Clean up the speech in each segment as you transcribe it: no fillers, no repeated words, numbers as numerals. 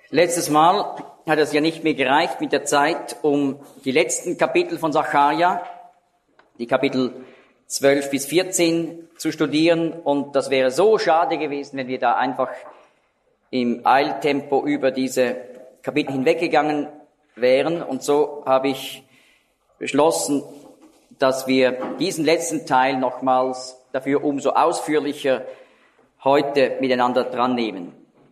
Letztes Mal hat es ja nicht mehr gereicht mit der Zeit, um die letzten Kapitel von Sacharja, die Kapitel 12 bis 14 zu studieren. Und das wäre so schade gewesen, wenn wir da einfach im Eiltempo über diese Kapitel hinweggegangen wären. Und so habe ich beschlossen, dass wir diesen letzten Teil nochmals dafür umso ausführlicher heute miteinander dran nehmen.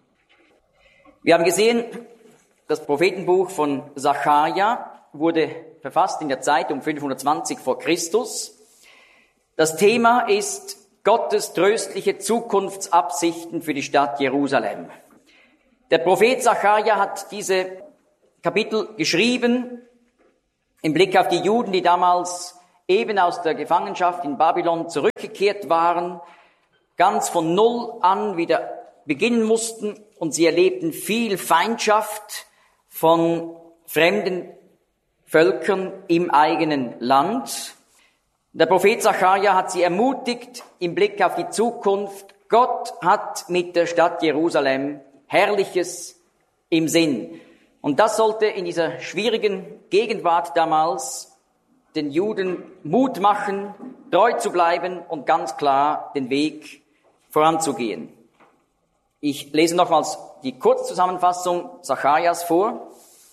Wir haben gesehen, das Prophetenbuch von Sacharja wurde verfasst in der Zeit um 520 vor Christus. Das Thema ist Gottes tröstliche Zukunftsabsichten für die Stadt Jerusalem. Der Prophet Sacharja hat diese Kapitel geschrieben im Blick auf die Juden, die damals eben aus der Gefangenschaft in Babylon zurückgekehrt waren, ganz von Null an wieder beginnen mussten, und sie erlebten viel Feindschaft von fremden Völkern im eigenen Land. Der Prophet Sacharja hat sie ermutigt im Blick auf die Zukunft. Gott hat mit der Stadt Jerusalem Herrliches im Sinn. Und das sollte in dieser schwierigen Gegenwart damals den Juden Mut machen, treu zu bleiben und ganz klar den Weg voranzugehen. Ich lese nochmals die Kurzzusammenfassung Sacharjas vor.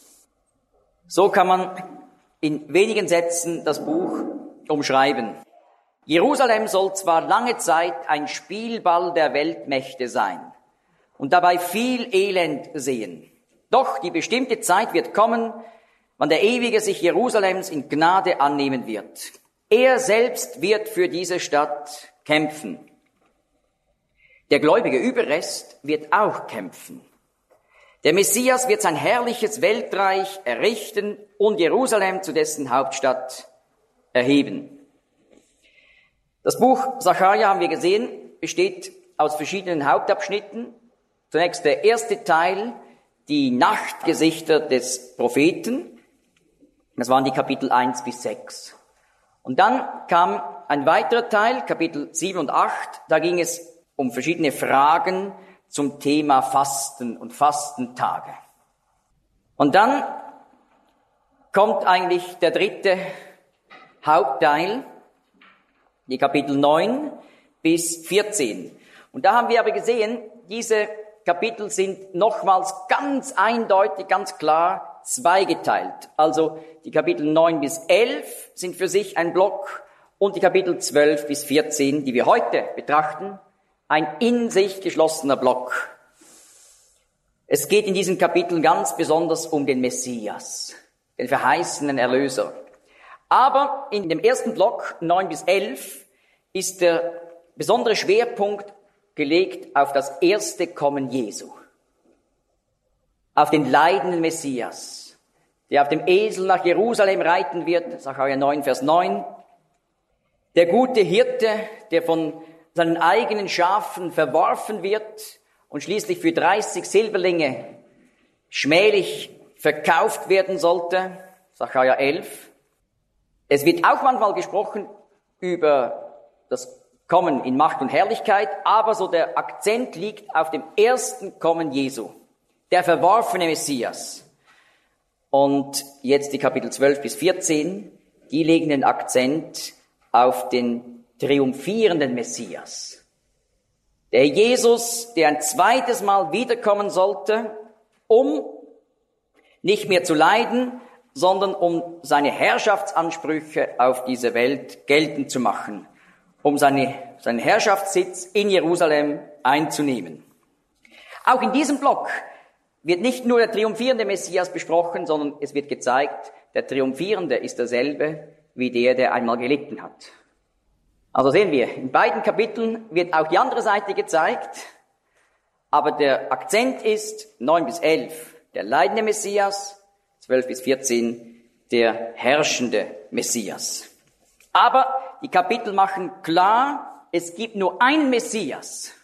So kann man in wenigen Sätzen das Buch umschreiben. Jerusalem soll zwar lange Zeit ein Spielball der Weltmächte sein und dabei viel Elend sehen. Doch die bestimmte Zeit wird kommen, wann der Ewige sich Jerusalems in Gnade annehmen wird. Er selbst wird für diese Stadt kämpfen. Der gläubige Überrest wird auch kämpfen. Der Messias wird sein herrliches Weltreich errichten und Jerusalem zu dessen Hauptstadt erheben. Das Buch Sacharja, haben wir gesehen, besteht aus verschiedenen Hauptabschnitten. Zunächst der erste Teil, die Nachtgesichter des Propheten. Das waren die Kapitel 1 bis 6. Und dann kam ein weiterer Teil, Kapitel 7 und 8. Da ging es um verschiedene Fragen zum Thema Fasten und Fastentage. Und dann kommt eigentlich der dritte Hauptteil, die Kapitel 9 bis 14. Und da haben wir aber gesehen, diese Kapitel sind nochmals ganz eindeutig, ganz klar zweigeteilt. Also die Kapitel 9 bis 11 sind für sich ein Block und die Kapitel 12 bis 14, die wir heute betrachten, ein in sich geschlossener Block. Es geht in diesen Kapiteln ganz besonders um den Messias, den verheißenen Erlöser. Aber in dem ersten Block, 9 bis 11, ist der besondere Schwerpunkt gelegt auf das erste Kommen Jesu. Auf den leidenden Messias, der auf dem Esel nach Jerusalem reiten wird, Sacharja 9, Vers 9. Der gute Hirte, der von seinen eigenen Schafen verworfen wird und schließlich für 30 Silberlinge schmählich verkauft werden sollte, Sacharja 11. Es wird auch manchmal gesprochen über das Kommen in Macht und Herrlichkeit, aber so der Akzent liegt auf dem ersten Kommen Jesu, der verworfene Messias. Und jetzt die Kapitel 12 bis 14, die legen den Akzent auf den triumphierenden Messias. Der Jesus, der ein zweites Mal wiederkommen sollte, um nicht mehr zu leiden, sondern um seine Herrschaftsansprüche auf diese Welt geltend zu machen, um seinen Herrschaftssitz in Jerusalem einzunehmen. Auch in diesem Block wird nicht nur der triumphierende Messias besprochen, sondern es wird gezeigt, der Triumphierende ist derselbe wie der einmal gelitten hat. Also sehen wir, in beiden Kapiteln wird auch die andere Seite gezeigt, aber der Akzent ist 9 bis 11, der leidende Messias, 12 bis 14, der herrschende Messias. Aber die Kapitel machen klar, es gibt nur einen Messias,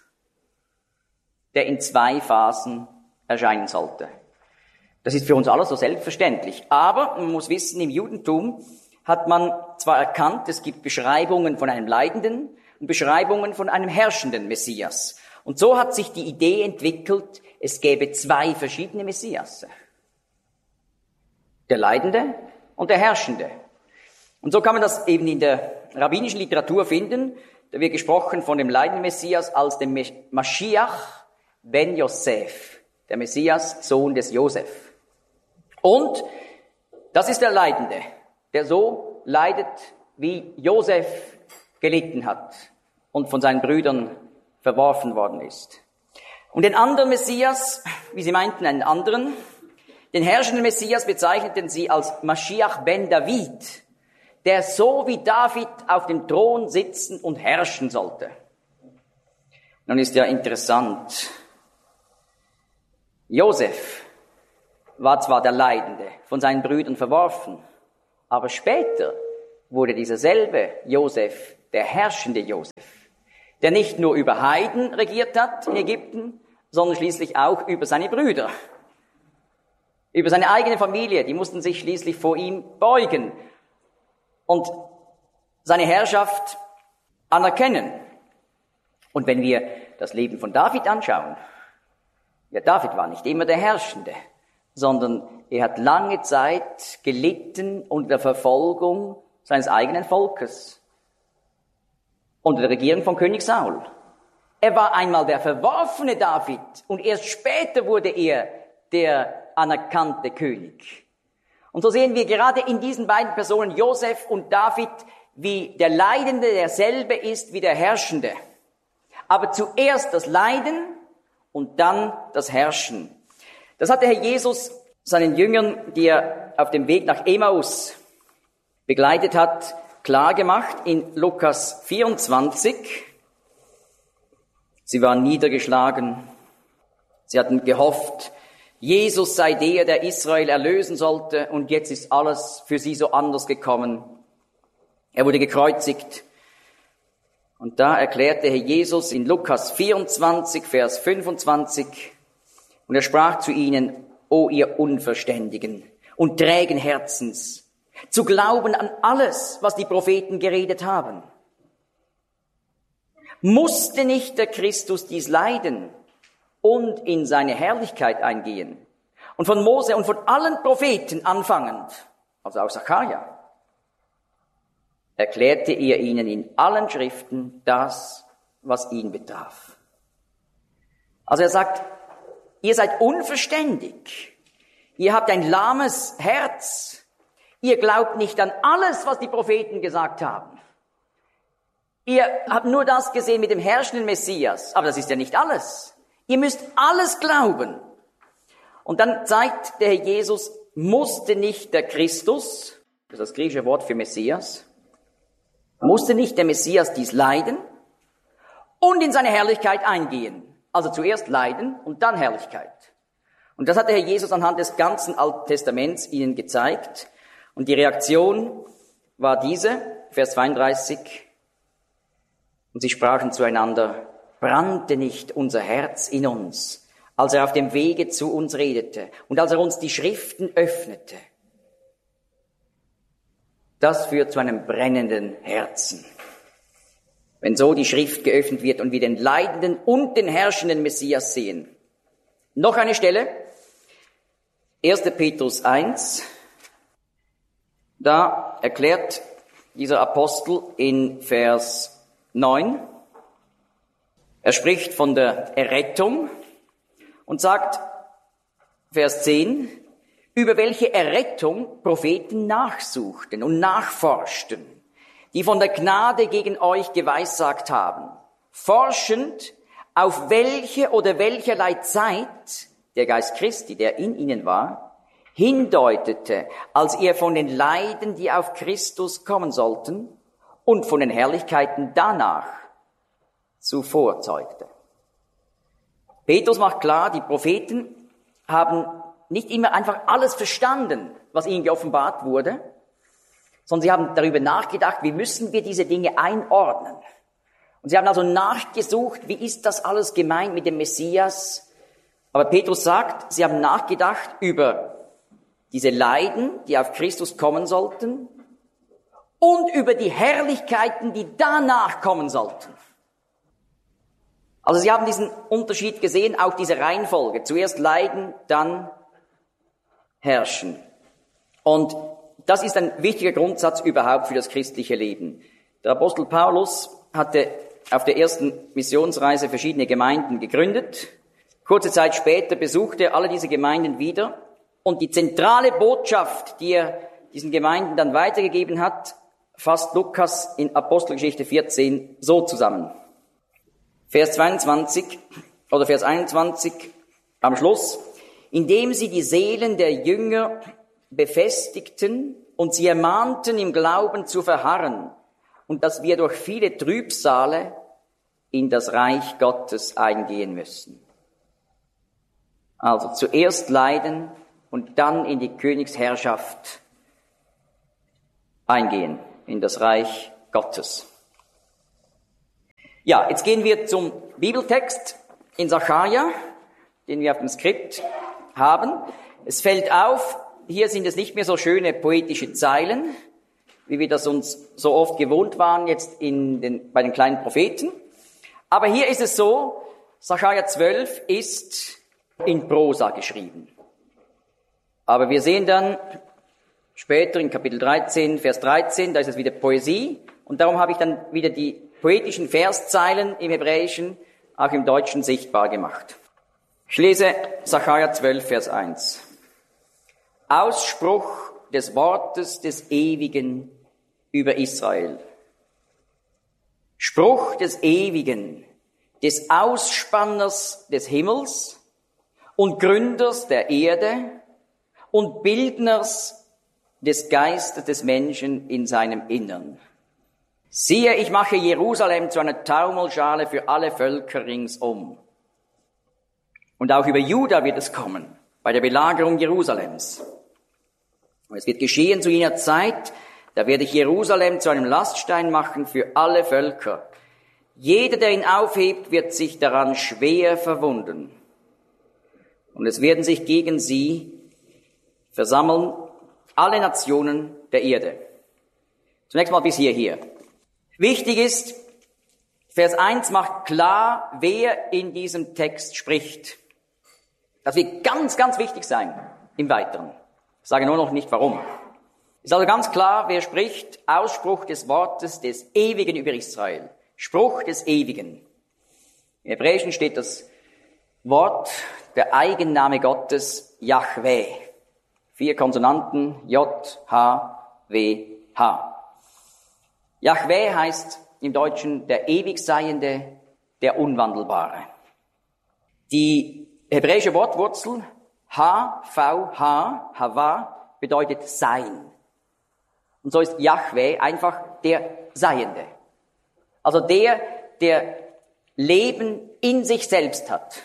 der in 2 Phasen erscheinen sollte. Das ist für uns alle so selbstverständlich. Aber man muss wissen, im Judentum hat man zwar erkannt, es gibt Beschreibungen von einem leidenden und Beschreibungen von einem herrschenden Messias. Und so hat sich die Idee entwickelt, es gäbe zwei verschiedene Messias. Der Leidende und der Herrschende. Und so kann man das eben in der rabbinischen Literatur finden. Da wird gesprochen von dem leidenden Messias als dem Mashiach ben Yosef, der Messias, Sohn des Josef. Und das ist der Leidende, der so leidet, wie Josef gelitten hat und von seinen Brüdern verworfen worden ist. Und den anderen Messias, wie sie meinten, einen anderen, den herrschenden Messias bezeichneten sie als Mashiach ben David, der so wie David auf dem Thron sitzen und herrschen sollte. Nun ist ja interessant, Josef war zwar der Leidende, von seinen Brüdern verworfen, aber später wurde dieser selbe Josef der herrschende Josef, der nicht nur über Heiden regiert hat in Ägypten, sondern schließlich auch über seine Brüder, über seine eigene Familie. Die mussten sich schließlich vor ihm beugen und seine Herrschaft anerkennen. Und wenn wir das Leben von David anschauen, ja, David war nicht immer der Herrschende, sondern er hat lange Zeit gelitten unter der Verfolgung seines eigenen Volkes, unter der Regierung von König Saul. Er war einmal der verworfene David und erst später wurde er der anerkannte König. Und so sehen wir gerade in diesen beiden Personen, Josef und David, wie der Leidende derselbe ist wie der Herrschende. Aber zuerst das Leiden und dann das Herrschen. Das hat der Herr Jesus seinen Jüngern, die er auf dem Weg nach Emmaus begleitet hat, klar gemacht in Lukas 24. Sie waren niedergeschlagen. Sie hatten gehofft, Jesus sei der Israel erlösen sollte, und jetzt ist alles für sie so anders gekommen. Er wurde gekreuzigt. Und da erklärte Herr Jesus in Lukas 24, Vers 25, und er sprach zu ihnen: O ihr Unverständigen und trägen Herzens, zu glauben an alles, was die Propheten geredet haben. Musste nicht der Christus dies leiden und in seine Herrlichkeit eingehen? Und von Mose und von allen Propheten anfangend, also auch Sacharja, erklärte er ihnen in allen Schriften das, was ihn betraf. Also er sagt, ihr seid unverständig, ihr habt ein lahmes Herz, ihr glaubt nicht an alles, was die Propheten gesagt haben. Ihr habt nur das gesehen mit dem herrschenden Messias, aber das ist ja nicht alles. Ihr müsst alles glauben. Und dann zeigt der Herr Jesus, musste nicht der Christus, das ist das griechische Wort für Messias, musste nicht der Messias dies leiden und in seine Herrlichkeit eingehen. Also zuerst Leiden und dann Herrlichkeit. Und das hat der Herr Jesus anhand des ganzen Alten Testaments ihnen gezeigt. Und die Reaktion war diese, Vers 32. Und sie sprachen zueinander: Brannte nicht unser Herz in uns, als er auf dem Wege zu uns redete und als er uns die Schriften öffnete? Das führt zu einem brennenden Herzen. Wenn so die Schrift geöffnet wird und wir den leidenden und den herrschenden Messias sehen. Noch eine Stelle, 1. Petrus 1. Da erklärt dieser Apostel in Vers 9, er spricht von der Errettung und sagt, Vers 10, über welche Errettung Propheten nachsuchten und nachforschten, die von der Gnade gegen euch geweissagt haben, forschend, auf welche oder welcherlei Zeit der Geist Christi, der in ihnen war, hindeutete, als er von den Leiden, die auf Christus kommen sollten, und von den Herrlichkeiten danach zuvor zeugte. Petrus macht klar, die Propheten haben nicht immer einfach alles verstanden, was ihnen geoffenbart wurde, sondern sie haben darüber nachgedacht, wie müssen wir diese Dinge einordnen. Und sie haben also nachgesucht, wie ist das alles gemeint mit dem Messias. Aber Petrus sagt, sie haben nachgedacht über diese Leiden, die auf Christus kommen sollten, und über die Herrlichkeiten, die danach kommen sollten. Also Sie haben diesen Unterschied gesehen, auch diese Reihenfolge. Zuerst leiden, dann herrschen. Und das ist ein wichtiger Grundsatz überhaupt für das christliche Leben. Der Apostel Paulus hatte auf der ersten Missionsreise verschiedene Gemeinden gegründet. Kurze Zeit später besuchte er alle diese Gemeinden wieder. Und die zentrale Botschaft, die er diesen Gemeinden dann weitergegeben hat, fasst Lukas in Apostelgeschichte 14 so zusammen. Vers 22 oder Vers 21 am Schluss. Indem sie die Seelen der Jünger befestigten und sie ermahnten, im Glauben zu verharren und dass wir durch viele Trübsale in das Reich Gottes eingehen müssen. Also zuerst leiden und dann in die Königsherrschaft eingehen, in das Reich Gottes. Ja, jetzt gehen wir zum Bibeltext in Sacharja, den wir auf dem Skript haben. Es fällt auf, hier sind es nicht mehr so schöne poetische Zeilen, wie wir das uns so oft gewohnt waren jetzt bei den kleinen Propheten. Aber hier ist es so, Sacharja 12 ist in Prosa geschrieben. Aber wir sehen dann später in Kapitel 13, Vers 13, da ist es wieder Poesie. Und darum habe ich dann wieder die poetischen Verszeilen im Hebräischen auch im Deutschen sichtbar gemacht. Ich lese Sacharja 12, Vers 1. Ausspruch des Wortes des Ewigen über Israel. Spruch des Ewigen, des Ausspanners des Himmels und Gründers der Erde und Bildners des Geistes des Menschen in seinem Innern. Siehe, ich mache Jerusalem zu einer Taumelschale für alle Völker ringsum. Und auch über Juda wird es kommen, bei der Belagerung Jerusalems. Und es wird geschehen zu jener Zeit, da werde ich Jerusalem zu einem Laststein machen für alle Völker. Jeder, der ihn aufhebt, wird sich daran schwer verwunden. Und es werden sich gegen sie versammeln alle Nationen der Erde. Zunächst mal bis hierher. Wichtig ist, Vers 1 macht klar, wer in diesem Text spricht. Das wird ganz, ganz wichtig sein im Weiteren. Ich sage nur noch nicht warum. Ist also ganz klar, wer spricht. Ausspruch des Wortes des Ewigen über Israel. Spruch des Ewigen. Im Hebräischen steht das Wort, der Eigenname Gottes, Jahweh. 4 Konsonanten, J, H, W, H. Jahweh heißt im Deutschen der Ewigseiende, der Unwandelbare. Die hebräische Wortwurzel H-V-H, Hava, bedeutet Sein. Und so ist Jahweh einfach der Seiende. Also der Leben in sich selbst hat.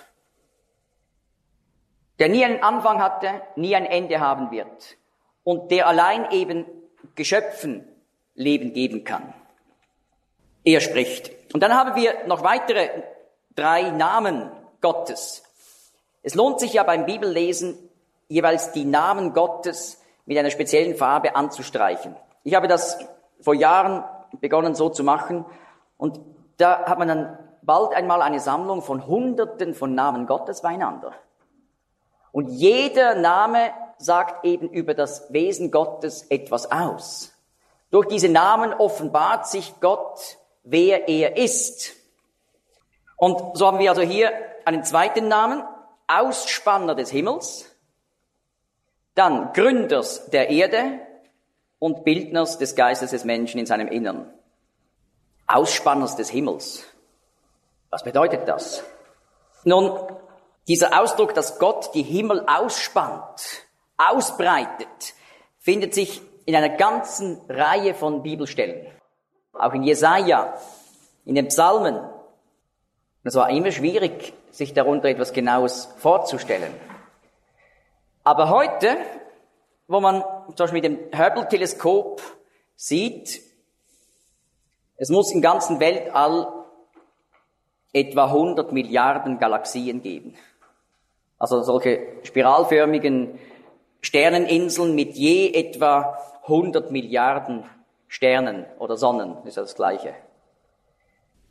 Der nie einen Anfang hatte, nie ein Ende haben wird. Und der allein eben Geschöpfen Leben geben kann. Er spricht. Und dann haben wir noch weitere 3 Namen Gottes. Es lohnt sich ja beim Bibellesen, jeweils die Namen Gottes mit einer speziellen Farbe anzustreichen. Ich habe das vor Jahren begonnen so zu machen und da hat man dann bald einmal eine Sammlung von Hunderten von Namen Gottes beieinander. Und jeder Name sagt eben über das Wesen Gottes etwas aus. Durch diese Namen offenbart sich Gott, wer er ist. Und so haben wir also hier einen zweiten Namen, Ausspanner des Himmels, dann Gründers der Erde und Bildners des Geistes des Menschen in seinem Innern. Ausspanners des Himmels. Was bedeutet das? Nun, dieser Ausdruck, dass Gott die Himmel ausspannt, ausbreitet, findet sich in einer ganzen Reihe von Bibelstellen. Auch in Jesaja, in den Psalmen. Es war immer schwierig, sich darunter etwas Genaues vorzustellen. Aber heute, wo man zum Beispiel mit dem Hubble-Teleskop sieht, es muss im ganzen Weltall etwa 100 Milliarden Galaxien geben. Also solche spiralförmigen Sterneninseln mit je etwa 100 Milliarden Sternen oder Sonnen, ist ja das Gleiche.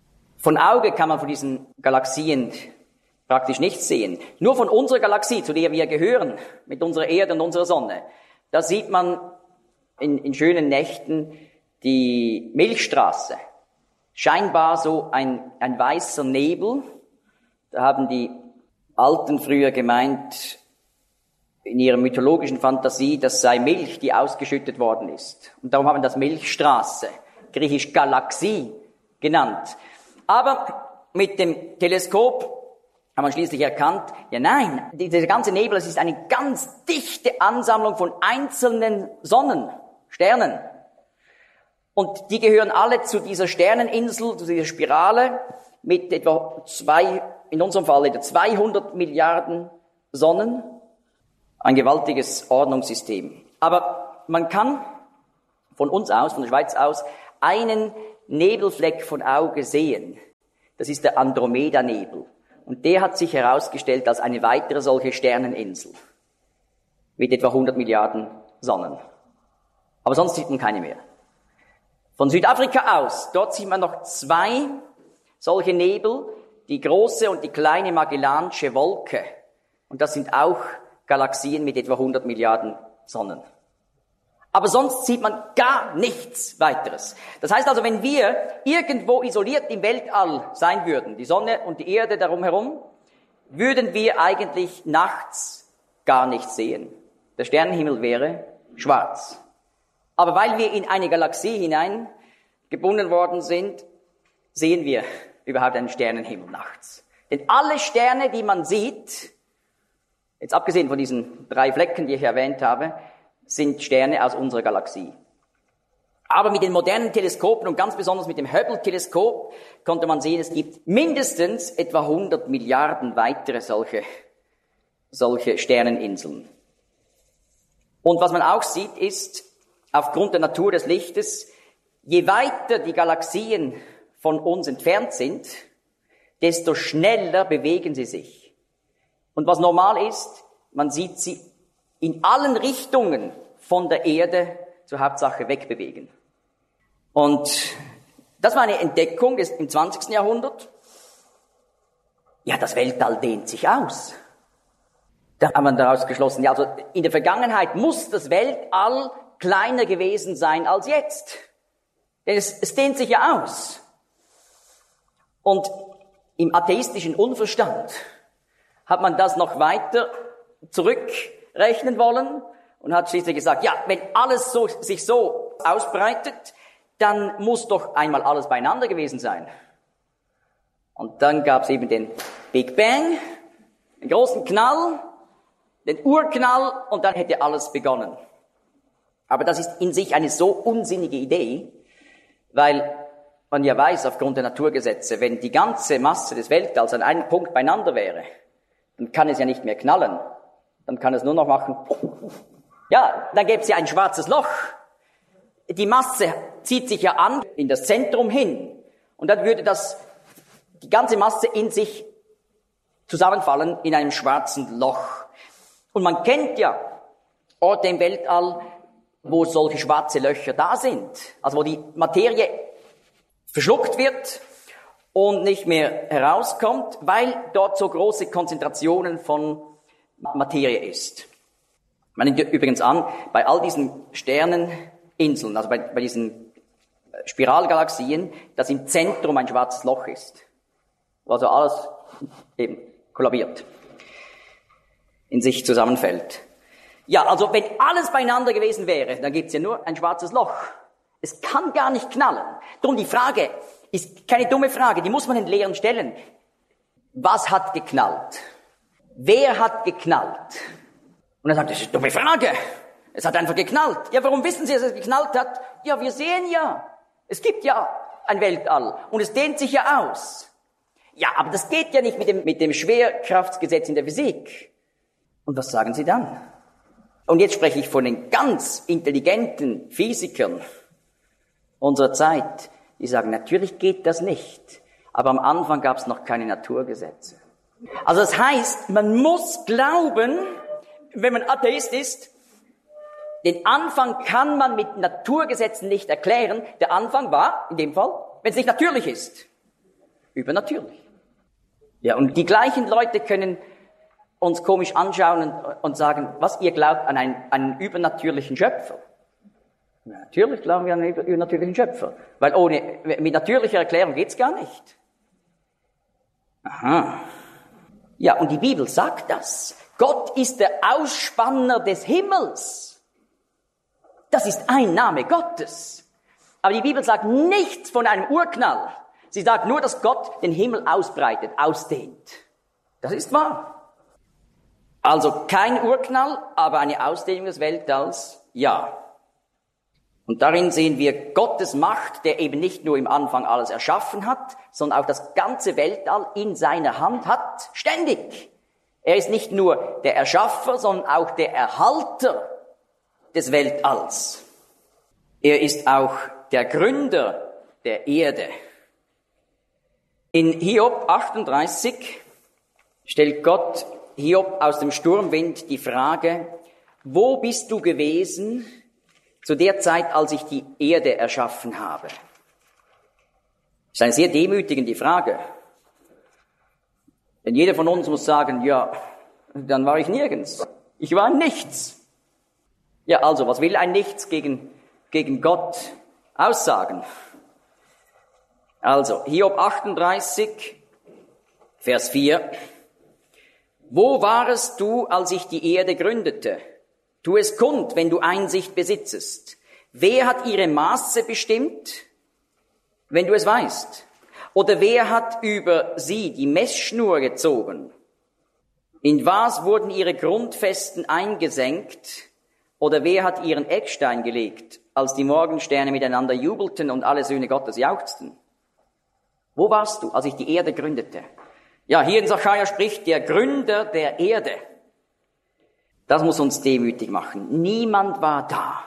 Von Auge kann man von diesen Galaxien praktisch nichts sehen. Nur von unserer Galaxie, zu der wir gehören, mit unserer Erde und unserer Sonne, da sieht man in schönen Nächten die Milchstraße. Scheinbar so ein weißer Nebel. Da haben die Alten früher gemeint, in ihrer mythologischen Fantasie, das sei Milch, die ausgeschüttet worden ist. Und darum haben wir das Milchstraße, griechisch Galaxie, genannt. Aber mit dem Teleskop haben wir schließlich erkannt, ja nein, dieser ganze Nebel, das ist eine ganz dichte Ansammlung von einzelnen Sonnen, Sternen. Und die gehören alle zu dieser Sterneninsel, zu dieser Spirale mit etwa in unserem Fall etwa 200 Milliarden Sonnen. Ein gewaltiges Ordnungssystem. Aber man kann von uns aus, von der Schweiz aus, einen Nebelfleck von Auge sehen. Das ist der Andromeda-Nebel. Und der hat sich herausgestellt als eine weitere solche Sterneninsel mit etwa 100 Milliarden Sonnen. Aber sonst sieht man keine mehr. Von Südafrika aus, dort sieht man noch 2 solche Nebel, die große und die kleine Magellansche Wolke. Und das sind auch Galaxien mit etwa 100 Milliarden Sonnen. Aber sonst sieht man gar nichts weiteres. Das heißt also, wenn wir irgendwo isoliert im Weltall sein würden, die Sonne und die Erde darum herum, würden wir eigentlich nachts gar nichts sehen. Der Sternenhimmel wäre schwarz. Aber weil wir in eine Galaxie hinein gebunden worden sind, sehen wir überhaupt einen Sternenhimmel nachts. Denn alle Sterne, die man sieht, jetzt abgesehen von diesen 3 Flecken, die ich erwähnt habe, sind Sterne aus unserer Galaxie. Aber mit den modernen Teleskopen und ganz besonders mit dem Hubble-Teleskop konnte man sehen, es gibt mindestens etwa 100 Milliarden weitere solche Sterneninseln. Und was man auch sieht, ist, aufgrund der Natur des Lichtes, je weiter die Galaxien von uns entfernt sind, desto schneller bewegen sie sich. Und was normal ist, man sieht sie in allen Richtungen von der Erde zur Hauptsache wegbewegen. Und das war eine Entdeckung im 20. Jahrhundert. Ja, das Weltall dehnt sich aus. Da haben wir daraus geschlossen, ja, also in der Vergangenheit muss das Weltall kleiner gewesen sein als jetzt. Denn es dehnt sich ja aus. Und im atheistischen Unverstand hat man das noch weiter zurückrechnen wollen und hat schließlich gesagt, ja, wenn alles sich so ausbreitet, dann muss doch einmal alles beieinander gewesen sein. Und dann gab es eben den Big Bang, den großen Knall, den Urknall und dann hätte alles begonnen. Aber das ist in sich eine so unsinnige Idee, weil man ja weiß, aufgrund der Naturgesetze, wenn die ganze Masse des Weltalls an einem Punkt beieinander wäre, dann kann es ja nicht mehr knallen. Dann kann es nur noch machen. Ja, dann gäbe es ja ein schwarzes Loch. Die Masse zieht sich ja an in das Zentrum hin. Und dann würde die ganze Masse in sich zusammenfallen in einem schwarzen Loch. Und man kennt ja Orte im Weltall, wo solche schwarze Löcher da sind. Also wo die Materie verschluckt wird und nicht mehr herauskommt, weil dort so große Konzentrationen von Materie ist. Man nimmt übrigens an, bei all diesen Sterneninseln, also bei diesen Spiralgalaxien, dass im Zentrum ein schwarzes Loch ist. Wo also alles eben kollabiert, in sich zusammenfällt. Ja, also wenn alles beieinander gewesen wäre, dann gibt's ja nur ein schwarzes Loch. Es kann gar nicht knallen. Drum die Frage ist keine dumme Frage, die muss man den Lehrern stellen. Was hat geknallt? Wer hat geknallt? Und er sagt, das ist eine dumme Frage. Es hat einfach geknallt. Ja, warum wissen Sie, dass es geknallt hat? Ja, wir sehen ja. Es gibt ja ein Weltall und es dehnt sich ja aus. Ja, aber das geht ja nicht mit dem Schwerkraftsgesetz in der Physik. Und was sagen Sie dann? Und jetzt spreche ich von den ganz intelligenten Physikern unserer Zeit, die sagen, natürlich geht das nicht. Aber am Anfang gab es noch keine Naturgesetze. Also das heißt, man muss glauben, wenn man Atheist ist, den Anfang kann man mit Naturgesetzen nicht erklären. Der Anfang war, in dem Fall, wenn es nicht natürlich ist. Übernatürlich. Ja, und die gleichen Leute können uns komisch anschauen und sagen, was, ihr glaubt an einen übernatürlichen Schöpfer? Ja, natürlich glauben wir an einen übernatürlichen Schöpfer, weil mit natürlicher Erklärung geht's gar nicht. Aha. Ja, und die Bibel sagt das. Gott ist der Ausspanner des Himmels. Das ist ein Name Gottes. Aber die Bibel sagt nichts von einem Urknall. Sie sagt nur, dass Gott den Himmel ausbreitet, ausdehnt. Das ist wahr. Also kein Urknall, aber eine Ausdehnung des Weltalls, ja. Und darin sehen wir Gottes Macht, der eben nicht nur im Anfang alles erschaffen hat, sondern auch das ganze Weltall in seiner Hand hat, ständig. Er ist nicht nur der Erschaffer, sondern auch der Erhalter des Weltalls. Er ist auch der Gründer der Erde. In Hiob 38 stellt Gott Hiob aus dem Sturmwind die Frage, wo bist du gewesen zu der Zeit, als ich die Erde erschaffen habe? Das ist eine sehr demütigende Frage. Denn jeder von uns muss sagen, ja, dann war ich nirgends. Ich war nichts. Ja, also, was will ein Nichts gegen Gott aussagen? Also, Hiob 38, Vers 4. Wo warest du, als ich die Erde gründete? Tu es kund, wenn du Einsicht besitzest. Wer hat ihre Maße bestimmt, wenn du es weißt? Oder wer hat über sie die Messschnur gezogen? In was wurden ihre Grundfesten eingesenkt? Oder wer hat ihren Eckstein gelegt, als die Morgensterne miteinander jubelten und alle Söhne Gottes jauchzten? Wo warst du, als ich die Erde gründete? Ja, hier in Sacharja spricht der Gründer der Erde. Das muss uns demütig machen. Niemand war da.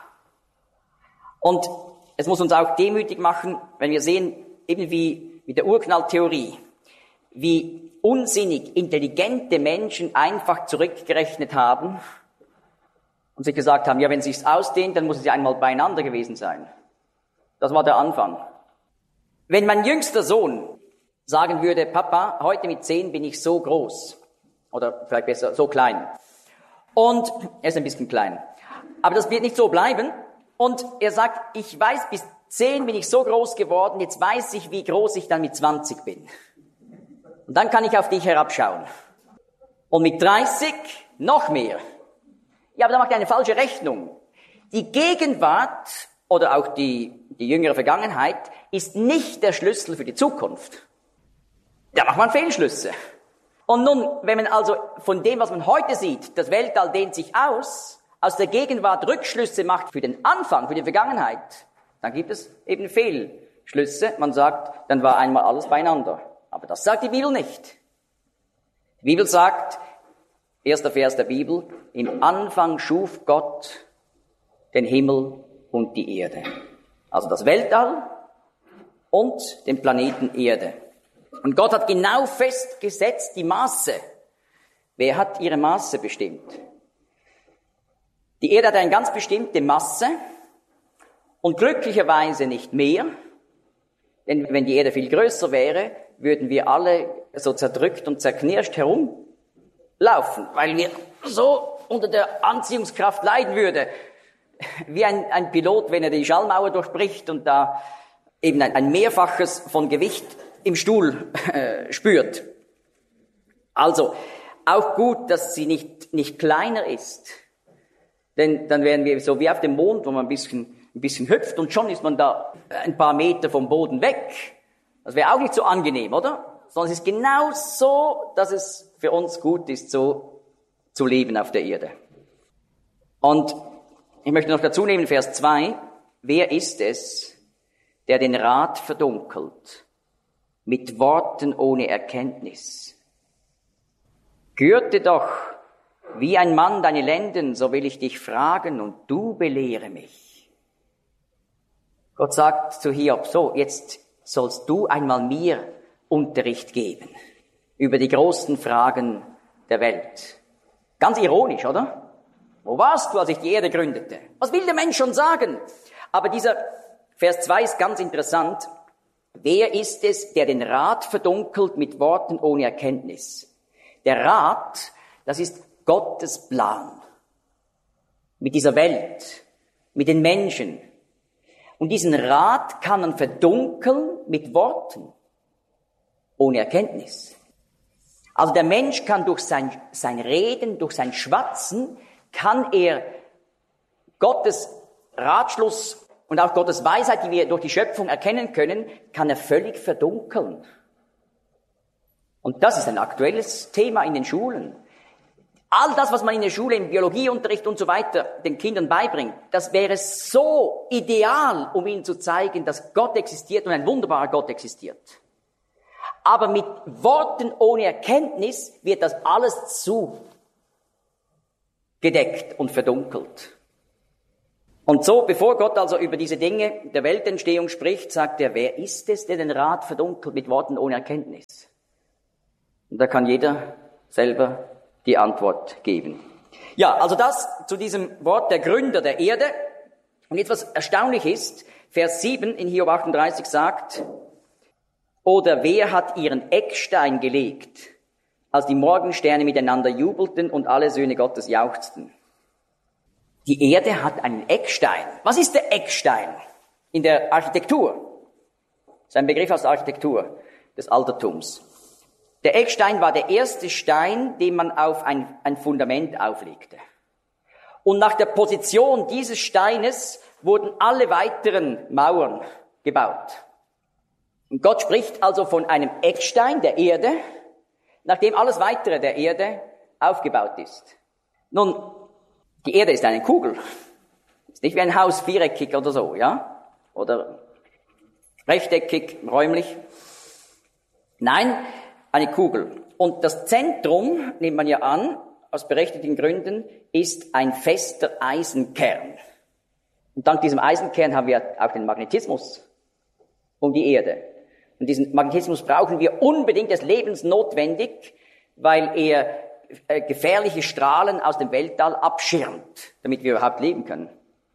Und es muss uns auch demütig machen, wenn wir sehen, eben wie mit der Urknalltheorie, wie unsinnig intelligente Menschen einfach zurückgerechnet haben und sich gesagt haben, ja, wenn es sich ausdehnt, dann muss es ja einmal beieinander gewesen sein. Das war der Anfang. Wenn mein jüngster Sohn sagen würde, Papa, heute mit 10 bin ich so groß, oder vielleicht besser, so klein. Und er ist ein bisschen klein. Aber das wird nicht so bleiben. Und er sagt, ich weiß, bis 10 bin ich so groß geworden, jetzt weiß ich, wie groß ich dann mit 20 bin. Und dann kann ich auf dich herabschauen. Und mit 30 noch mehr. Ja, aber da macht er eine falsche Rechnung. Die Gegenwart oder auch die jüngere Vergangenheit ist nicht der Schlüssel für die Zukunft. Da macht man Fehlschlüsse. Und nun, wenn man also von dem, was man heute sieht, das Weltall dehnt sich aus der Gegenwart Rückschlüsse macht für den Anfang, für die Vergangenheit, dann gibt es eben Fehlschlüsse. Man sagt, dann war einmal alles beieinander. Aber das sagt die Bibel nicht. Die Bibel sagt, erster Vers der Bibel, im Anfang schuf Gott den Himmel und die Erde. Also das Weltall und den Planeten Erde. Und Gott hat genau festgesetzt die Maße. Wer hat ihre Maße bestimmt? Die Erde hat eine ganz bestimmte Masse und glücklicherweise nicht mehr. Denn wenn die Erde viel größer wäre, würden wir alle so zerdrückt und zerknirscht herumlaufen, weil wir so unter der Anziehungskraft leiden würden. Wie ein Pilot, wenn er die Schallmauer durchbricht und da eben ein Mehrfaches von Gewicht im Stuhl spürt. Also, auch gut, dass sie nicht kleiner ist. Denn dann wären wir so wie auf dem Mond, wo man ein bisschen hüpft und schon ist man da ein paar Meter vom Boden weg. Das wäre auch nicht so angenehm, oder? Sondern es ist genau so, dass es für uns gut ist, so zu leben auf der Erde. Und ich möchte noch dazu nehmen, Vers 2. Wer ist es, der den Rat verdunkelt, mit Worten ohne Erkenntnis? Gürte doch wie ein Mann deine Lenden, so will ich dich fragen und du belehre mich. Gott sagt zu Hiob, so, jetzt sollst du einmal mir Unterricht geben über die großen Fragen der Welt. Ganz ironisch, oder? Wo warst du, als ich die Erde gründete? Was will der Mensch schon sagen? Aber dieser Vers 2 ist ganz interessant. Wer ist es, der den Rat verdunkelt mit Worten ohne Erkenntnis? Der Rat, das ist Gottes Plan. Mit dieser Welt, mit den Menschen. Und diesen Rat kann man verdunkeln mit Worten ohne Erkenntnis. Also der Mensch kann durch sein Reden, durch sein Schwatzen, kann er Gottes Ratschluss und auch Gottes Weisheit, die wir durch die Schöpfung erkennen können, kann er völlig verdunkeln. Und das ist ein aktuelles Thema in den Schulen. All das, was man in der Schule, im Biologieunterricht und so weiter den Kindern beibringt, das wäre so ideal, um ihnen zu zeigen, dass Gott existiert und ein wunderbarer Gott existiert. Aber mit Worten ohne Erkenntnis wird das alles zugedeckt und verdunkelt. Und so, bevor Gott also über diese Dinge der Weltentstehung spricht, sagt er, wer ist es, der den Rat verdunkelt mit Worten ohne Erkenntnis? Und da kann jeder selber die Antwort geben. Ja, also das zu diesem Wort der Gründer der Erde. Und jetzt was erstaunlich ist, Vers 7 in Hiob 38 sagt, oder wer hat ihren Eckstein gelegt, als die Morgensterne miteinander jubelten und alle Söhne Gottes jauchzten? Die Erde hat einen Eckstein. Was ist der Eckstein in der Architektur? Das ist ein Begriff aus der Architektur des Altertums. Der Eckstein war der erste Stein, den man auf ein Fundament auflegte. Und nach der Position dieses Steines wurden alle weiteren Mauern gebaut. Und Gott spricht also von einem Eckstein der Erde, nachdem alles weitere der Erde aufgebaut ist. Nun, die Erde ist eine Kugel. Ist nicht wie ein Haus viereckig oder so, ja? Oder rechteckig, räumlich. Nein, eine Kugel. Und das Zentrum, nimmt man ja an, aus berechtigten Gründen, ist ein fester Eisenkern. Und dank diesem Eisenkern haben wir auch den Magnetismus um die Erde. Und diesen Magnetismus brauchen wir unbedingt, er ist lebensnotwendig, weil er gefährliche Strahlen aus dem Weltall abschirmt, damit wir überhaupt leben können.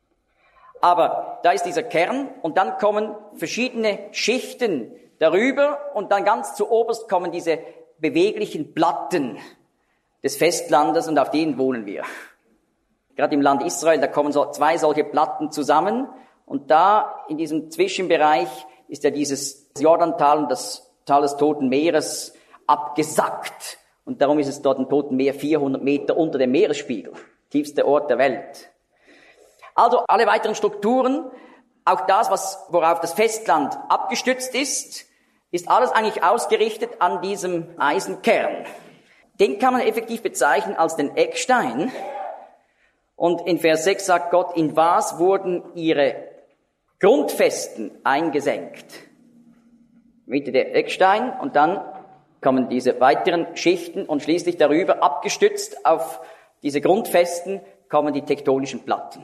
Aber da ist dieser Kern und dann kommen verschiedene Schichten darüber und dann ganz zu oberst kommen diese beweglichen Platten des Festlandes und auf denen wohnen wir. Gerade im Land Israel, da kommen so zwei solche Platten zusammen und da in diesem Zwischenbereich ist ja dieses Jordantal und das Tal des Toten Meeres abgesackt. Und darum ist es dort im Toten Meer 400 Meter unter dem Meeresspiegel, tiefster Ort der Welt. Also alle weiteren Strukturen, auch das, worauf das Festland abgestützt ist alles eigentlich ausgerichtet an diesem Eisenkern. Den kann man effektiv bezeichnen als den Eckstein. Und in Vers 6 sagt Gott, in was wurden ihre Grundfesten eingesenkt? Mitte der Eckstein und dann kommen diese weiteren Schichten und schließlich darüber, abgestützt auf diese Grundfesten, kommen die tektonischen Platten.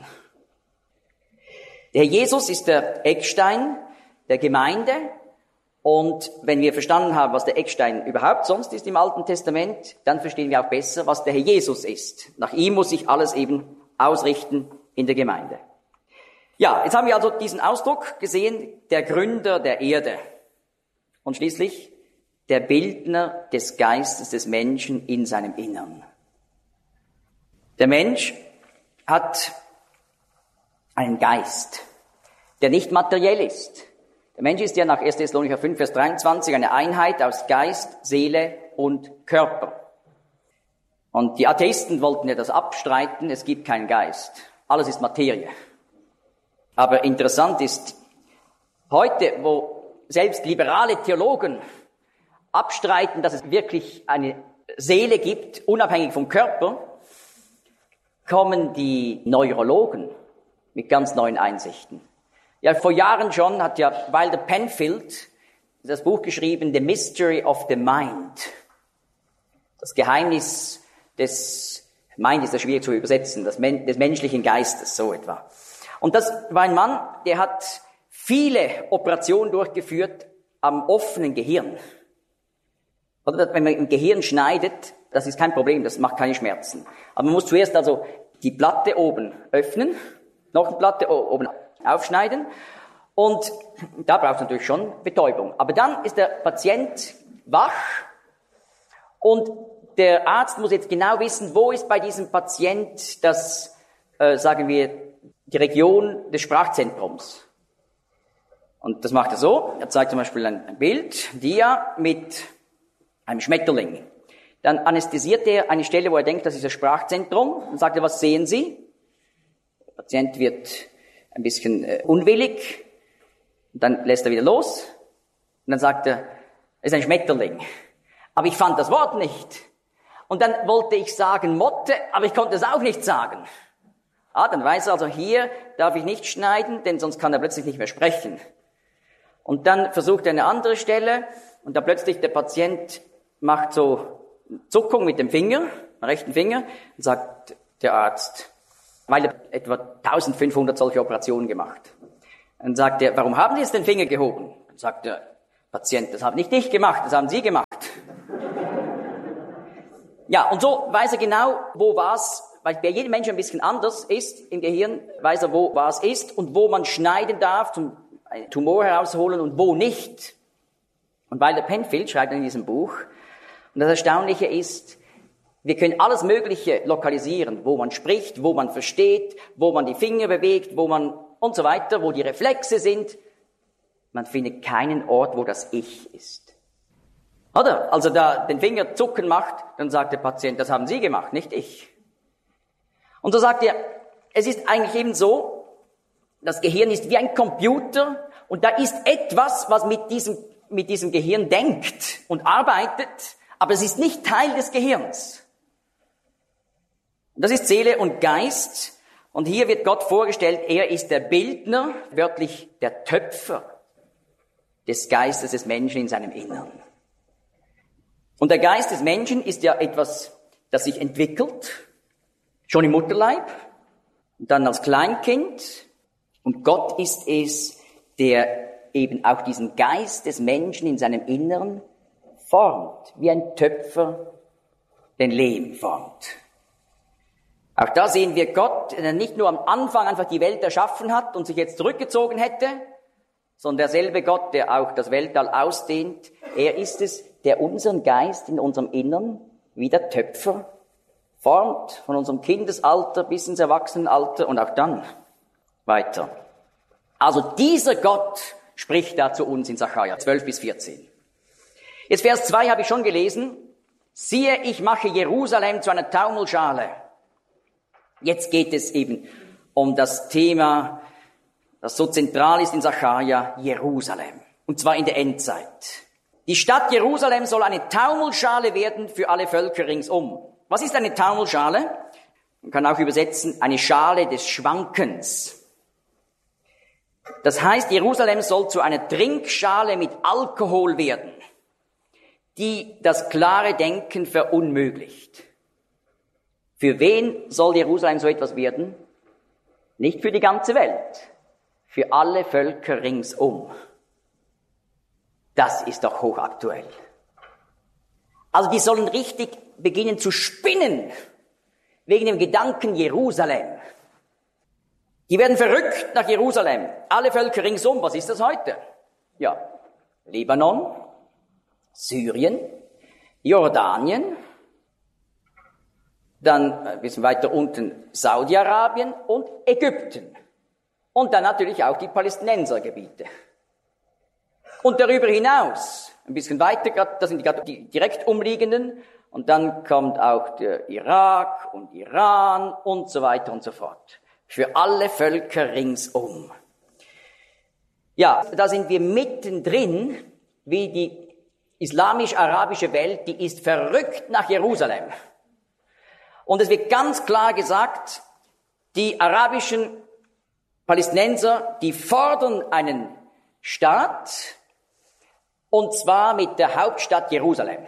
Der Herr Jesus ist der Eckstein der Gemeinde und wenn wir verstanden haben, was der Eckstein überhaupt sonst ist im Alten Testament, dann verstehen wir auch besser, was der Herr Jesus ist. Nach ihm muss sich alles eben ausrichten in der Gemeinde. Ja, jetzt haben wir also diesen Ausdruck gesehen, der Gründer der Erde und schließlich der Bildner des Geistes des Menschen in seinem Innern. Der Mensch hat einen Geist, der nicht materiell ist. Der Mensch ist ja nach 1. Thessalonicher 5, Vers 23 eine Einheit aus Geist, Seele und Körper. Und die Atheisten wollten ja das abstreiten, es gibt keinen Geist. Alles ist Materie. Aber interessant ist, heute, wo selbst liberale Theologen abstreiten, dass es wirklich eine Seele gibt, unabhängig vom Körper, kommen die Neurologen mit ganz neuen Einsichten. Ja, vor Jahren schon hat ja Wilder Penfield das Buch geschrieben, The Mystery of the Mind. Das Geheimnis des Mind ist ja schwierig zu übersetzen, des menschlichen Geistes, so etwa. Und das war ein Mann, der hat viele Operationen durchgeführt am offenen Gehirn. Oder wenn man im Gehirn schneidet, das ist kein Problem, das macht keine Schmerzen. Aber man muss zuerst also die Platte oben öffnen, noch eine Platte oben aufschneiden Und da braucht es natürlich schon Betäubung. Aber dann ist der Patient wach und der Arzt muss jetzt genau wissen, wo ist bei diesem Patient das, sagen wir, die Region des Sprachzentrums. Und das macht er so, er zeigt zum Beispiel ein Bild, Dia, mit einem Schmetterling. Dann anästhesiert er eine Stelle, wo er denkt, das ist das Sprachzentrum, und sagt er, was sehen Sie? Der Patient wird ein bisschen unwillig, und dann lässt er wieder los, und dann sagt er, es ist ein Schmetterling. Aber ich fand das Wort nicht. Und dann wollte ich sagen Motte, aber ich konnte es auch nicht sagen. Dann weiß er also, hier darf ich nicht schneiden, denn sonst kann er plötzlich nicht mehr sprechen. Und dann versucht er eine andere Stelle, und da plötzlich der Patient macht so Zuckung mit dem Finger, dem rechten Finger, und sagt der Arzt, weil er etwa 1500 solche Operationen gemacht. Dann sagt er, warum haben Sie jetzt den Finger gehoben? Dann sagt der Patient, das habe nicht ich gemacht, das haben Sie gemacht. Ja, und so weiß er genau, wo was, weil bei jedem Menschen ein bisschen anders ist im Gehirn, weiß er, wo was ist und wo man schneiden darf, zum einen Tumor herausholen und wo nicht. Und Wilder Penfield schreibt in diesem Buch, und das Erstaunliche ist, wir können alles Mögliche lokalisieren, wo man spricht, wo man versteht, wo man die Finger bewegt, wo man und so weiter, wo die Reflexe sind. Man findet keinen Ort, wo das Ich ist. Oder? Also da den Finger zucken macht, dann sagt der Patient, das haben Sie gemacht, nicht ich. Und so sagt er, es ist eigentlich eben so, das Gehirn ist wie ein Computer und da ist etwas, was mit diesem Gehirn denkt und arbeitet, aber es ist nicht Teil des Gehirns. Das ist Seele und Geist und hier wird Gott vorgestellt, er ist der Bildner, wörtlich der Töpfer des Geistes des Menschen in seinem Innern. Und der Geist des Menschen ist ja etwas, das sich entwickelt, schon im Mutterleib, und dann als Kleinkind. Und Gott ist es, der eben auch diesen Geist des Menschen in seinem Innern formt, wie ein Töpfer den Lehm formt. Auch da sehen wir Gott, der nicht nur am Anfang einfach die Welt erschaffen hat und sich jetzt zurückgezogen hätte, sondern derselbe Gott, der auch das Weltall ausdehnt, er ist es, der unseren Geist in unserem Innern wie der Töpfer formt, von unserem Kindesalter bis ins Erwachsenenalter und auch dann weiter. Also dieser Gott spricht da zu uns in Sacharja 12 bis 14. Jetzt Vers 2 habe ich schon gelesen. Siehe, ich mache Jerusalem zu einer Taumelschale. Jetzt geht es eben um das Thema, das so zentral ist in Sacharja, Jerusalem. Und zwar in der Endzeit. Die Stadt Jerusalem soll eine Taumelschale werden für alle Völker ringsum. Was ist eine Taumelschale? Man kann auch übersetzen, eine Schale des Schwankens. Das heißt, Jerusalem soll zu einer Trinkschale mit Alkohol werden, die das klare Denken verunmöglicht. Für wen soll Jerusalem so etwas werden? Nicht für die ganze Welt, für alle Völker ringsum. Das ist doch hochaktuell. Also die sollen richtig beginnen zu spinnen, wegen dem Gedanken Jerusalem. Die werden verrückt nach Jerusalem. Alle Völker ringsum, was ist das heute? Ja, Libanon, Syrien, Jordanien, dann ein bisschen weiter unten Saudi-Arabien und Ägypten. Und dann natürlich auch die Palästinensergebiete. Und darüber hinaus, ein bisschen weiter, das sind die direkt umliegenden, und dann kommt auch der Irak und Iran und so weiter und so fort. Für alle Völker ringsum. Ja, da sind wir mittendrin, wie die islamisch-arabische Welt, die ist verrückt nach Jerusalem. Und es wird ganz klar gesagt, die arabischen Palästinenser, die fordern einen Staat, und zwar mit der Hauptstadt Jerusalem.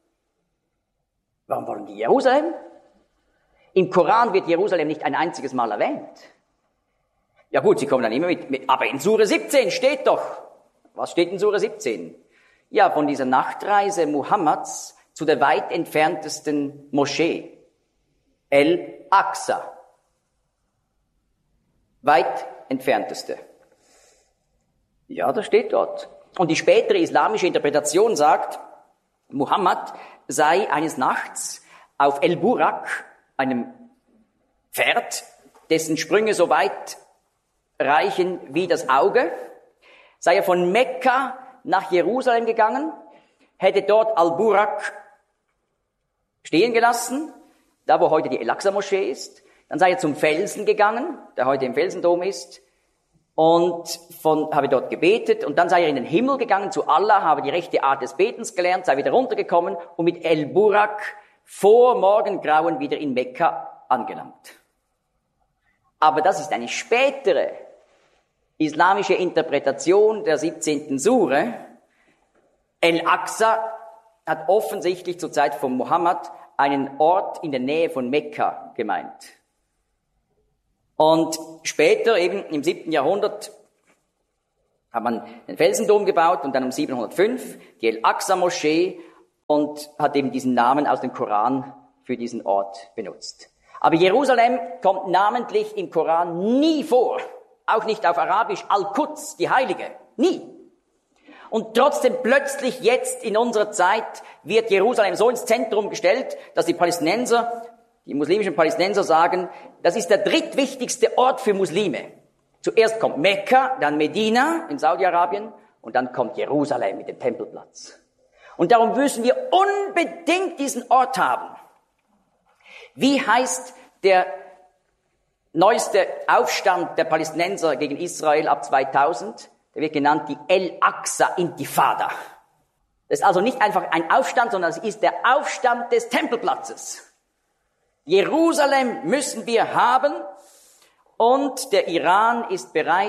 Warum wollen die Jerusalem? Im Koran wird Jerusalem nicht ein einziges Mal erwähnt. Ja gut, sie kommen dann immer mit aber in Sure 17 steht doch. Was steht in Sure 17? Ja, von dieser Nachtreise Muhammads zu der weit entferntesten Moschee, El-Aqsa. Weit entfernteste. Ja, das steht dort. Und die spätere islamische Interpretation sagt, Muhammad sei eines Nachts auf El-Burak, einem Pferd, dessen Sprünge so weit reichen wie das Auge, sei er von Mekka nach Jerusalem gegangen, hätte dort Al-Burak stehen gelassen, da wo heute die El-Aqsa-Moschee ist, dann sei er zum Felsen gegangen, der heute im Felsendom ist, und habe dort gebetet, und dann sei er in den Himmel gegangen zu Allah, habe die rechte Art des Betens gelernt, sei wieder runtergekommen und mit El-Burak vor Morgengrauen wieder in Mekka angelangt. Aber das ist eine spätere islamische Interpretation der 17. Sure. El-Aqsa hat offensichtlich zur Zeit von Mohammed einen Ort in der Nähe von Mekka gemeint. Und später, eben im 7. Jahrhundert, hat man den Felsendom gebaut und dann um 705 die El-Aqsa-Moschee und hat eben diesen Namen aus dem Koran für diesen Ort benutzt. Aber Jerusalem kommt namentlich im Koran nie vor. Auch nicht auf Arabisch, Al-Quds, die Heilige. Nie. Und trotzdem plötzlich jetzt in unserer Zeit wird Jerusalem so ins Zentrum gestellt, dass die Palästinenser, die muslimischen Palästinenser sagen, das ist der drittwichtigste Ort für Muslime. Zuerst kommt Mekka, dann Medina in Saudi-Arabien und dann kommt Jerusalem mit dem Tempelplatz. Und darum müssen wir unbedingt diesen Ort haben. Wie heißt der neueste Aufstand der Palästinenser gegen Israel ab 2000? Der wird genannt die El-Aqsa-Intifada. Das ist also nicht einfach ein Aufstand, sondern es ist der Aufstand des Tempelplatzes. Jerusalem müssen wir haben und der Iran ist bereit,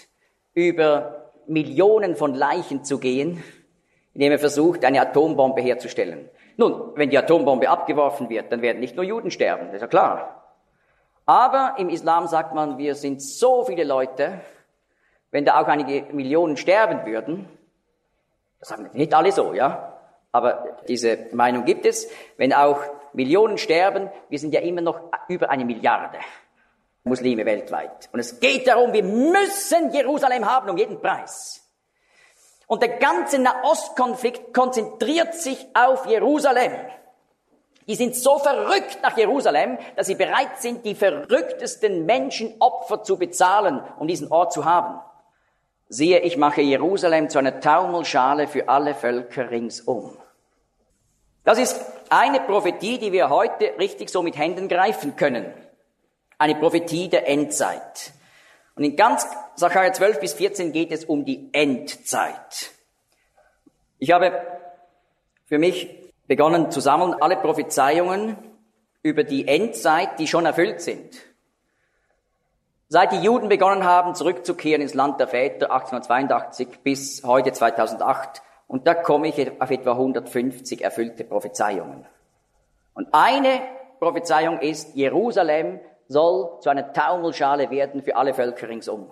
über Millionen von Leichen zu gehen, indem er versucht, eine Atombombe herzustellen. Nun, wenn die Atombombe abgeworfen wird, dann werden nicht nur Juden sterben, das ist ja klar. Aber im Islam sagt man, wir sind so viele Leute, wenn da auch einige Millionen sterben würden, das sagen nicht alle so, ja, aber diese Meinung gibt es, wenn auch Millionen sterben, wir sind ja immer noch über 1 Milliarde Muslime weltweit. Und es geht darum, wir müssen Jerusalem haben um jeden Preis. Und der ganze Nahostkonflikt konzentriert sich auf Jerusalem. Die sind so verrückt nach Jerusalem, dass sie bereit sind, die verrücktesten Menschenopfer zu bezahlen, um diesen Ort zu haben. Siehe, ich mache Jerusalem zu einer Taumelschale für alle Völker ringsum. Das ist eine Prophetie, die wir heute richtig so mit Händen greifen können. Eine Prophetie der Endzeit. Und in ganz Sacharja 12 bis 14 geht es um die Endzeit. Ich habe für mich begonnen zu sammeln alle Prophezeiungen über die Endzeit, die schon erfüllt sind. Seit die Juden begonnen haben, zurückzukehren ins Land der Väter 1882 bis heute 2008, und da komme ich auf etwa 150 erfüllte Prophezeiungen. Und eine Prophezeiung ist, Jerusalem soll zu einer Taumelschale werden für alle Völker ringsum.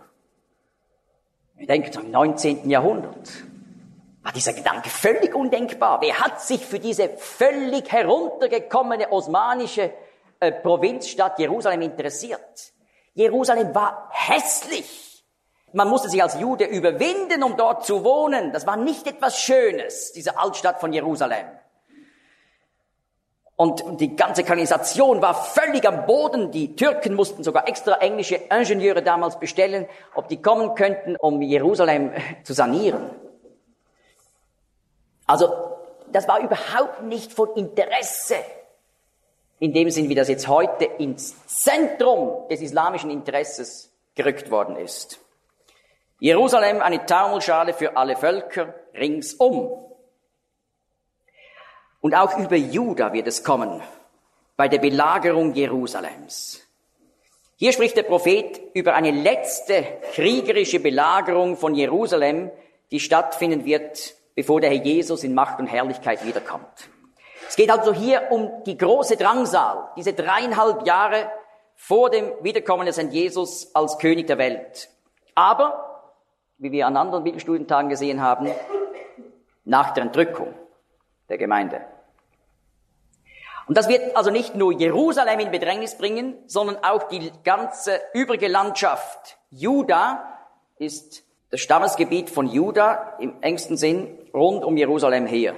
Wir denken zum 19. Jahrhundert. War dieser Gedanke völlig undenkbar. Wer hat sich für diese völlig heruntergekommene osmanische Provinzstadt Jerusalem interessiert? Jerusalem war hässlich. Man musste sich als Jude überwinden, um dort zu wohnen. Das war nicht etwas Schönes, diese Altstadt von Jerusalem. Und die ganze Kanalisation war völlig am Boden. Die Türken mussten sogar extra englische Ingenieure damals bestellen, ob die kommen könnten, um Jerusalem zu sanieren. Also, das war überhaupt nicht von Interesse. In dem Sinn, wie das jetzt heute ins Zentrum des islamischen Interesses gerückt worden ist. Jerusalem, eine Taumelschale für alle Völker ringsum. Und auch über Juda wird es kommen, bei der Belagerung Jerusalems. Hier spricht der Prophet über eine letzte kriegerische Belagerung von Jerusalem, die stattfinden wird, bevor der Herr Jesus in Macht und Herrlichkeit wiederkommt. Es geht also hier um die große Drangsal, diese 3,5 Jahre vor dem Wiederkommen des Herrn Jesus als König der Welt. Aber, wie wir an anderen Bibelstudientagen gesehen haben, nach der Entrückung der Gemeinde. Und das wird also nicht nur Jerusalem in Bedrängnis bringen, sondern auch die ganze übrige Landschaft. Juda ist das Stammesgebiet von Juda im engsten Sinn rund um Jerusalem her.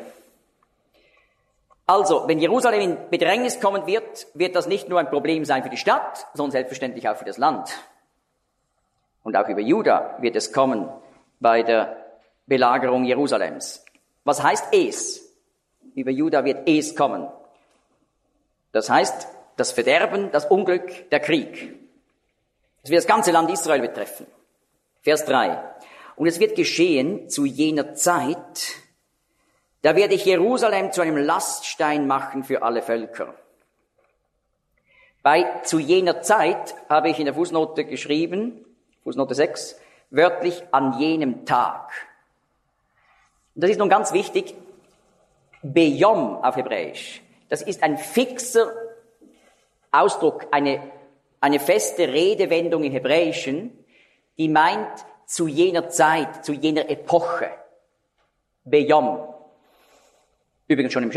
Also, wenn Jerusalem in Bedrängnis kommen wird, wird das nicht nur ein Problem sein für die Stadt, sondern selbstverständlich auch für das Land. Und auch über Juda wird es kommen bei der Belagerung Jerusalems. Was heißt es? Über Juda wird es kommen. Das heißt, das Verderben, das Unglück, der Krieg. Das wird das ganze Land Israel betreffen. Vers 3. Und es wird geschehen zu jener Zeit, da werde ich Jerusalem zu einem Laststein machen für alle Völker. Bei zu jener Zeit habe ich in der Fußnote geschrieben, Fußnote 6, wörtlich an jenem Tag. Und das ist nun ganz wichtig, Beyom auf Hebräisch. Das ist ein fixer Ausdruck, eine feste Redewendung im Hebräischen, die meint zu jener Zeit, zu jener Epoche. Beyom. Übrigens schon im